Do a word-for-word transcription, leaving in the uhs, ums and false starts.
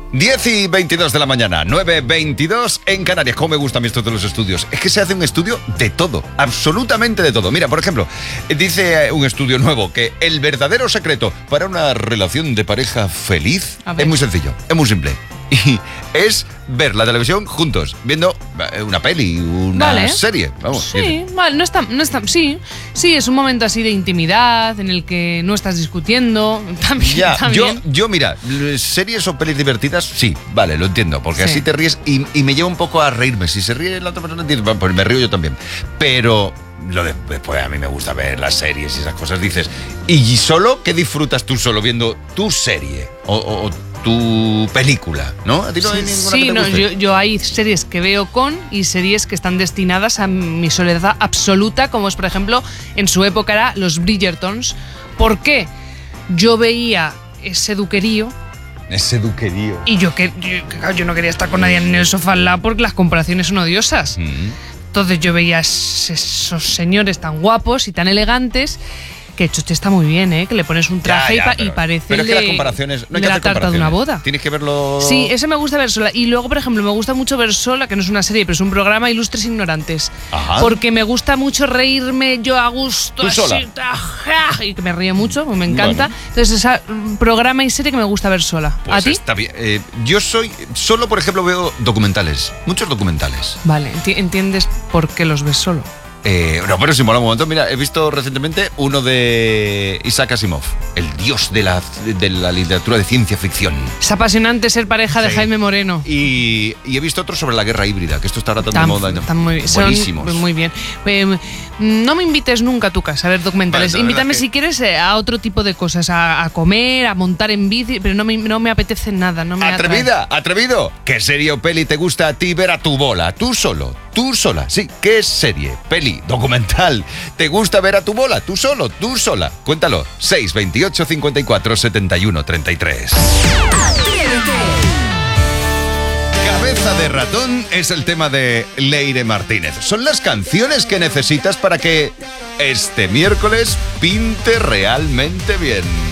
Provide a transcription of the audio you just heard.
diez y veintidós de la mañana, nueve veintidós en Canarias. ¿Cómo me gustan estos de los estudios? Es que se hace un estudio de todo, absolutamente de todo. Mira, por ejemplo, dice un estudio nuevo que el verdadero secreto para una relación de pareja feliz es muy sencillo, es muy simple. Y es ver la televisión juntos, viendo una peli, una vale. serie. Vamos, sí, vale, no está, no está, sí, sí, es un momento así de intimidad en el que no estás discutiendo. También, ya, también. Yo, yo, mira, series o pelis divertidas, sí, vale, lo entiendo, porque sí. así te ríes y, y me lleva un poco a reírme. Si se ríe la otra persona, pues me río yo también. Pero lo de, después a mí me gusta ver las series y esas cosas. Dices, ¿y solo qué disfrutas tú solo viendo tu serie? O, o, o tu película, ¿no? ¿A ti no hay ninguna sí, que te no, guste? yo, yo hay series que veo con y series que están destinadas a mi soledad absoluta, como es, por ejemplo, en su época era Los Bridgertons. ¿Por qué? Yo veía ese duquerío. Ese duquerío. Y yo, que, yo, yo no quería estar con nadie en el sofá al lado porque las comparaciones son odiosas. Mm. Entonces yo veía esos señores tan guapos y tan elegantes. Que Choche está muy bien, ¿eh? Que le pones un traje ya, ya, y, pa pero, y parece pero es que de, las comparaciones, no hay de que la tarta de una boda. Tienes que verlo. Sí, eso me gusta ver sola. Y luego, por ejemplo, me gusta mucho ver sola, que no es una serie, pero es un programa, Ilustres Ignorantes. Ajá. Porque me gusta mucho reírme yo a gusto. ¿Tú así, sola? Y que me ríe mucho, me encanta. Bueno. Entonces, ese programa y serie que me gusta ver sola. Pues ¿A ti? Está bien. Eh, yo soy. Solo, por ejemplo, veo documentales. Muchos documentales. Vale, enti- ¿entiendes por qué los ves solo? Eh, no, pero sí mola un montón. Mira, he visto recientemente uno de Isaac Asimov, el dios de la, de la literatura de ciencia ficción. Es apasionante ser pareja de sí. Jaime Moreno. Y, y he visto otro sobre la guerra híbrida, que esto está ahora tan de moda. Están muy, buenísimos. Muy bien. Eh, no me invites nunca a tu casa a ver documentales. Vale, invítame si que... quieres a otro tipo de cosas, a, a comer, a montar en bici, pero no me, no me apetece nada. No me Atrevida, atrae. atrevido. ¿Qué serie o peli te gusta a ti ver a tu bola? Tú solo, tú sola. Sí, ¿qué serie, peli, documental te gusta ver a tu bola? Tú solo, tú sola. Cuéntalo. seis veintiocho cincuenta y cuatro setenta y uno treinta y tres. Cabeza de ratón es el tema de Leire Martínez. Son las canciones que necesitas para que este miércoles pinte realmente bien.